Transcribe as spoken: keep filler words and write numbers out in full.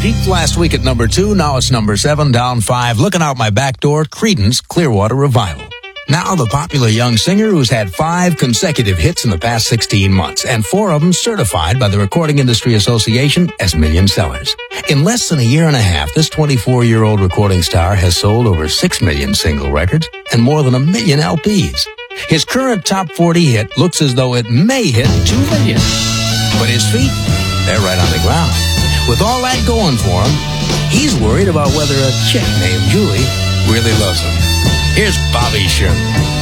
Peaked last week at number two, now it's number seven, down five. Looking out my back door, Creedence, Clearwater Revival. Now the popular young singer who's had five consecutive hits in the past sixteen months, and four of them certified by the Recording Industry Association as million sellers. In less than a year and a half, this twenty-four-year-old recording star has sold over six million single records and more than a million L Ps. His current top forty hit looks as though it may hit two million. But his feet, they're right on the ground. With all that going for him, he's worried about whether a chick named Julie really loves him. Here's Bobby Sherman.